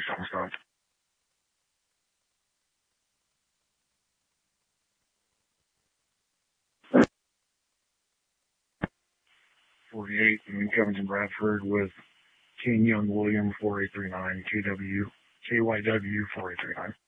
Tucson, Wisconsin. 48 in Covington, Bradford with King Young William 4839 KYW 4839.